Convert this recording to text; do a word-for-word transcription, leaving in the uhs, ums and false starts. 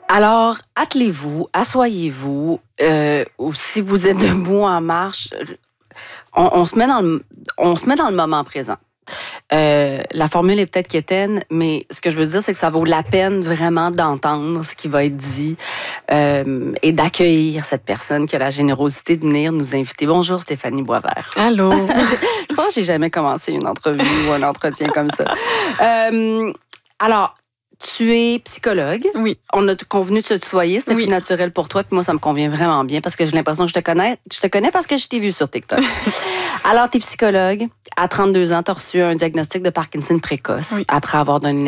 Alors, attelez-vous, asseyez-vous, euh, ou si vous êtes debout en marche, on, on, se met dans le, on se met dans le moment présent. Euh, la formule est peut-être quétaine, mais ce que je veux dire, c'est que ça vaut la peine vraiment d'entendre ce qui va être dit euh, et d'accueillir cette personne qui a la générosité de venir nous inviter. Bonjour, Stéphanie Boisvert. Allô. Je pense que j'ai jamais commencé une entrevue ou un entretien comme ça. Euh, alors, tu es psychologue. Oui. On a convenu de se tutoyer. C'était oui. plus naturel pour toi. Puis moi, ça me convient vraiment bien parce que j'ai l'impression que je te connais. Je te connais parce que je t'ai vu sur TikTok. Alors, tu es psychologue. À trente-deux ans, tu as reçu un diagnostic de Parkinson précoce oui. après avoir donné